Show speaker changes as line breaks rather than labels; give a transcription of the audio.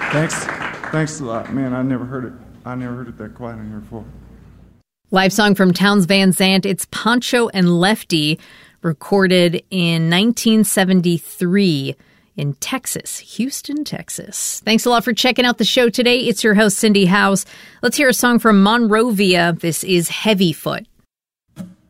Thanks. Thanks a lot, man. I never heard it that quiet in here before.
Live song from Townes Van Zandt. It's Pancho and Lefty, recorded in 1973 in Texas, Houston, Texas. Thanks a lot for checking out the show today. It's your host, Cindy House. Let's hear a song from Monrovia. This is Heavyfoot.